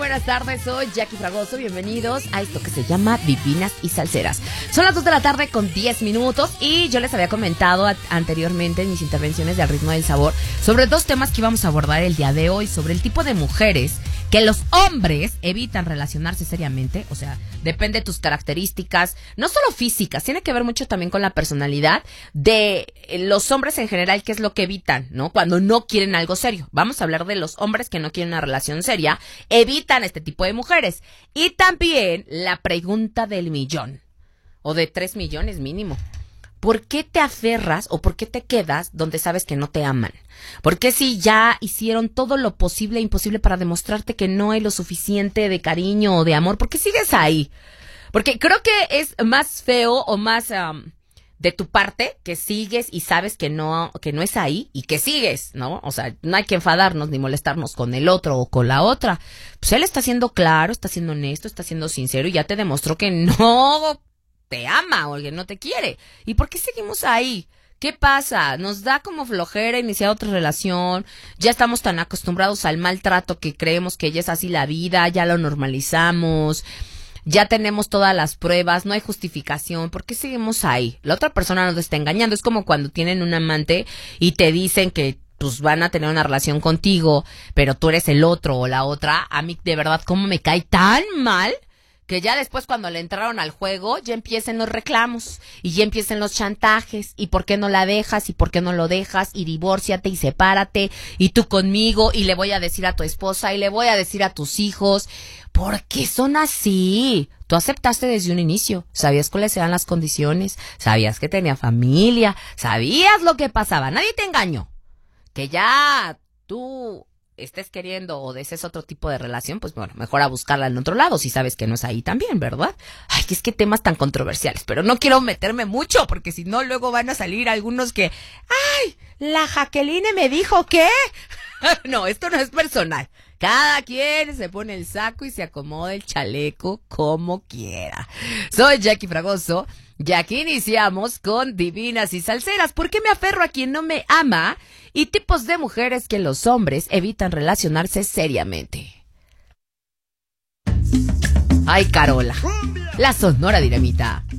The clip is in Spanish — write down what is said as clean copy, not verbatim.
buenas tardes, soy Jackie Fragoso, bienvenidos a esto que se llama Divinas y Salseras. Son las 2 de la tarde con 10 minutos y yo les había comentado anteriormente en mis intervenciones de Al Ritmo del Sabor sobre dos temas que íbamos a abordar el día de hoy, sobre el tipo de mujeres que los hombres evitan relacionarse seriamente, o sea, depende de tus características, no solo físicas, tiene que ver mucho también con la personalidad de los hombres en general, qué es lo que evitan, ¿no? Cuando no quieren algo serio. Vamos a hablar de los hombres que no quieren una relación seria, evitan este tipo de mujeres. Y también la pregunta del millón, o de 3 millones mínimo. ¿Por qué te aferras o por qué te quedas donde sabes que no te aman? ¿Por qué si ya hicieron todo lo posible e imposible para demostrarte que no hay lo suficiente de cariño o de amor? ¿Por qué sigues ahí? Porque creo que es más feo o más de tu parte que sigues y sabes que no es ahí y que sigues, ¿no? O sea, no hay que enfadarnos ni molestarnos con el otro o con la otra. Pues él está siendo claro, está siendo honesto, está siendo sincero y ya te demostró que no te ama o que no te quiere. ¿Y por qué seguimos ahí? ¿Qué pasa? Nos da como flojera iniciar otra relación, ya estamos tan acostumbrados al maltrato que creemos que ya es así la vida, ya lo normalizamos, ya tenemos todas las pruebas, no hay justificación, ¿por qué seguimos ahí? La otra persona nos está engañando, es como cuando tienen un amante y te dicen que pues van a tener una relación contigo, pero tú eres el otro o la otra. A mí de verdad cómo me cae tan mal que ya después cuando le entraron al juego, ya empiecen los reclamos y ya empiecen los chantajes y por qué no la dejas y por qué no lo dejas y divórciate y sepárate y tú conmigo y le voy a decir a tu esposa y le voy a decir a tus hijos. ¿Por qué son así? Tú aceptaste desde un inicio, sabías cuáles eran las condiciones, sabías que tenía familia, sabías lo que pasaba, nadie te engañó. Que ya tú estés queriendo o desees otro tipo de relación, pues bueno, mejor a buscarla en otro lado, si sabes que no es ahí también, ¿verdad? Ay, que es que temas tan controversiales, pero no quiero meterme mucho, porque si no, luego van a salir algunos que, ¡ay! La Jacqueline me dijo que... No, esto no es personal. Cada quien se pone el saco y se acomoda el chaleco como quiera. Soy Jackie Fragoso y aquí iniciamos con Divinas y Salseras. ¿Por qué me aferro a quien no me ama? Y tipos de mujeres que los hombres evitan relacionarse seriamente. Ay, Carola, la Sonora Dinamita.